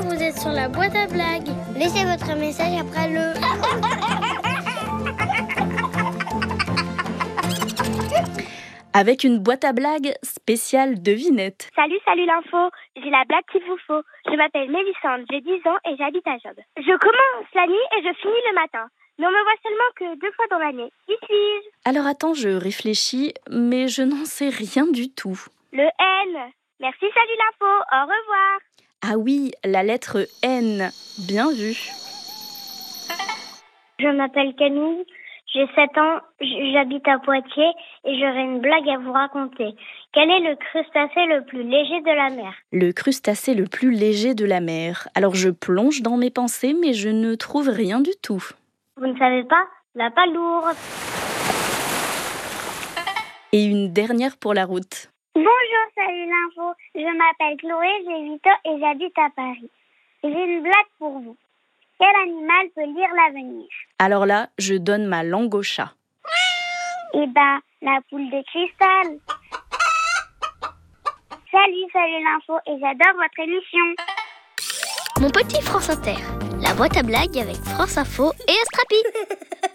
vous êtes sur la boîte à blagues. Laissez votre message après le... Avec une boîte à blagues spéciale devinette. Salut l'info, j'ai la blague qu'il vous faut. Je m'appelle Mélissande, j'ai 10 ans et j'habite à Job. Je commence la nuit et je finis le matin. Mais on me voit seulement que 2 fois dans l'année. Qui suis-je? Alors attends, je réfléchis, mais je n'en sais rien du tout. Le N. Merci, salut l'info, au revoir. Ah oui, la lettre N. Bien vu. Je m'appelle Camille, j'ai 7 ans, j'habite à Poitiers et j'aurai une blague à vous raconter. Quel est le crustacé le plus léger de la mer? Le crustacé le plus léger de la mer. Alors je plonge dans mes pensées, mais je ne trouve rien du tout. Vous ne savez pas? La palourde. Et une dernière pour la route. Bonjour, salut l'info. Je m'appelle Chloé, j'ai 8 ans et j'habite à Paris. J'ai une blague pour vous. Quel animal peut lire l'avenir? Alors là, je donne ma langue au chat. Eh ben, la poule de cristal. Salut l'info et j'adore votre émission. Mon petit France Inter, la boîte à blagues avec France Info et Astrapi.